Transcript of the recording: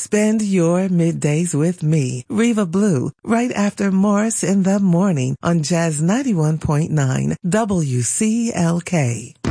Spend your middays with me, Reva Blue, right after Morris in the Morning on Jazz 91.9 WCLK.